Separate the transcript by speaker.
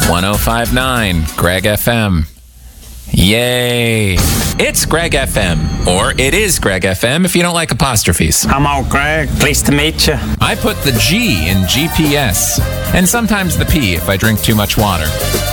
Speaker 1: 1059 Greg FM. Yay. It's Greg FM, or it is Greg FM if you don't like apostrophes.
Speaker 2: I'm out, Greg. Pleased to meet you.
Speaker 1: I put the G in GPS, and sometimes the P if I drink too much water.